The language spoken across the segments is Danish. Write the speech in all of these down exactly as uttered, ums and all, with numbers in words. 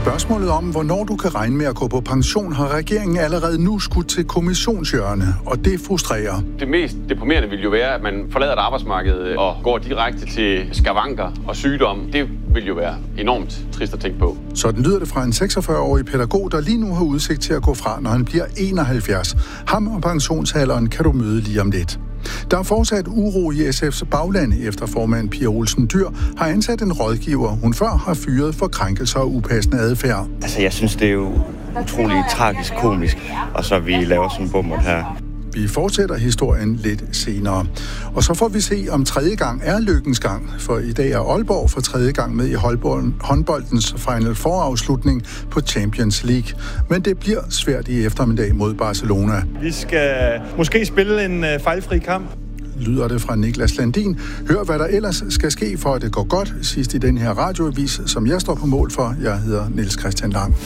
Spørgsmålet om, hvornår du kan regne med at gå på pension, har regeringen allerede nu skudt til kommissionshjørne, og det frustrerer. Det mest deprimerende vil jo være, at man forlader et arbejdsmarked og går direkte til skavanker og sygdom. Det vil jo være enormt trist at tænke på. Sådan lyder det fra en seksogfyrre-årig pædagog, der lige nu har udsigt til at gå fra, når han bliver enoghalvfjerds. Ham og pensionsalderen kan du møde lige om lidt. Der er fortsat uro i S F's bagland, efter formand Pia Olsen Dyhr har ansat en rådgiver, hun før har fyret for krænkelser og upassende adfærd. Altså, jeg synes, det er jo utroligt tragisk komisk, og så vi laver sådan en bummert her. Vi fortsætter historien lidt senere. Og så får vi se, om tredje gang er lykkens gang. For i dag er Aalborg for tredje gang med i håndboldens Final Four-afslutning på Champions League. Men det bliver svært i eftermiddag mod Barcelona. Vi skal måske spille en uh, fejlfri kamp. Lyder det fra Niklas Landin. Hør, hvad der ellers skal ske, for at det går godt sidst i den her radioavis, som jeg står på mål for. Jeg hedder Niels Christian Lang.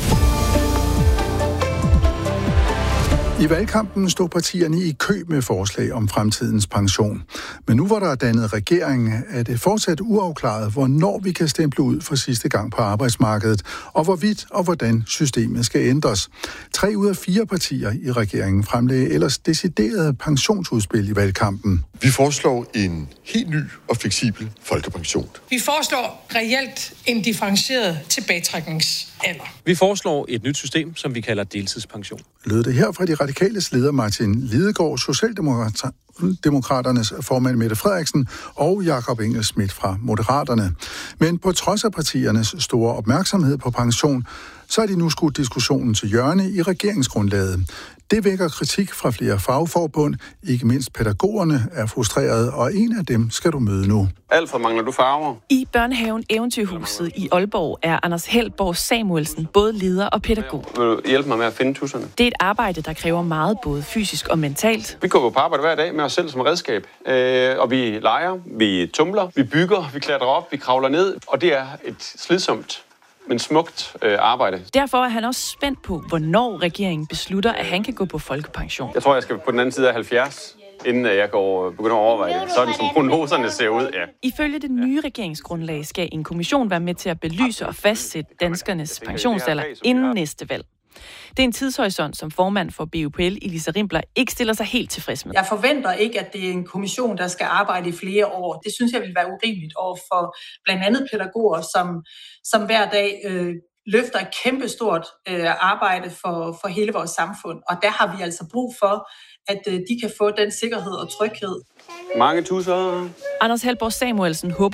I valgkampen stod partierne i kø med forslag om fremtidens pension. Men nu hvor der er dannet regering, er det fortsat uafklaret, hvornår vi kan stemple ud for sidste gang på arbejdsmarkedet, og hvorvidt og hvordan systemet skal ændres. Tre ud af fire partier i regeringen fremlagde ellers deciderede pensionsudspil i valgkampen. Vi foreslår en helt ny og fleksibel folkepension. Vi foreslår reelt en differentieret tilbagetrækningsalder. Vi foreslår et nyt system, som vi kalder deltidspension. Lød det her fra de radikales leder Martin Lidegaard, Socialdemokraternes formand Mette Frederiksen og Jakob Engel-Schmidt fra Moderaterne. Men på trods af partiernes store opmærksomhed på pension, så er de nu skudt diskussionen til hjørne i regeringsgrundlaget. Det vækker kritik fra flere fagforbund, ikke mindst pædagogerne er frustrerede, og en af dem skal du møde nu. Alfred, mangler du farver? I børnehaven Eventyrhuset i Aalborg er Anders Helborg Samuelsen både leder og pædagog. Vil du hjælpe mig med at finde tusserne? Det er et arbejde, der kræver meget både fysisk og mentalt. Vi går på arbejde hver dag med os selv som redskab, øh, og vi leger, vi tumler, vi bygger, vi klatrer op, vi kravler ned, og det er et slidsomt, men smukt øh, arbejde. Derfor er han også spændt på, hvornår regeringen beslutter, at han kan gå på folkepension. Jeg tror, jeg skal på den anden side af halvfjerds, inden jeg går begynder at overveje det. Sådan som prognoserne ser ud, ja. Ifølge det nye regeringsgrundlag skal en kommission være med til at belyse og fastsætte danskernes pensionsalder inden næste valg. Det er en tidshorisont, som formand for B U P L, Elisa Rimpler, ikke stiller sig helt tilfreds med. Jeg forventer ikke, at det er en kommission, der skal arbejde i flere år. Det synes jeg vil være urimeligt over for blandt andet pædagoger, som, som hver dag øh, løfter et kæmpestort øh, arbejde for, for hele vores samfund. Og der har vi altså brug for, at øh, de kan få den sikkerhed og tryghed. Mange tusser. Anders Helborg Samuelsen håber